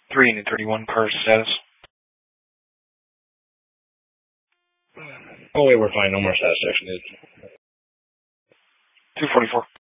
331 car status. Oh wait, we're fine. No more satisfaction. 244.